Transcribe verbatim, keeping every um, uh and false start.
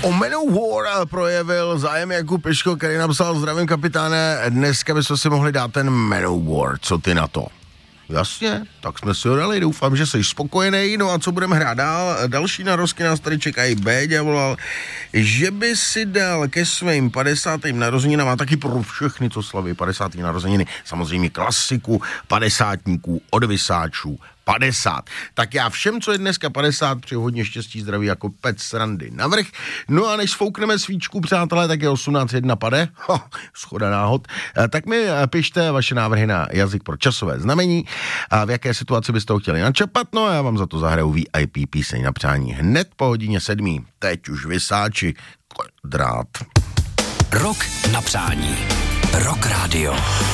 O Manowar projevil zájem Jakub Piško, který napsal: zdravím kapitáne, dneska bychom si mohli dát ten Manowar, co ty na to? Jasně, tak jsme si ho dali, doufám, že jsi spokojený. No a co budeme hrát dál? Další narozky nás tady čekají. Béďa volal, že by si dal ke svým padesátým narozeninám, a taky pro všechny, co slaví padesátý narozeniny, samozřejmě klasiku padesátníků od Vysáčů padesát. Tak já všem, co je dneska padesát, přeju hodně štěstí, zdraví jako pec srandy navrch. No a než sfoukneme svíčku, přátelé, tak je osmnáct jedna pade, ho, schoda náhod, tak mi pište vaše návrhy na jazyk pro časové znamení a v jaké situaci byste ho chtěli načapat. No a já vám za to zahraju V I P píseň na přání hned po hodině sedmý. Teď už Vysáči, drát. Rok na přání. Rock Radio.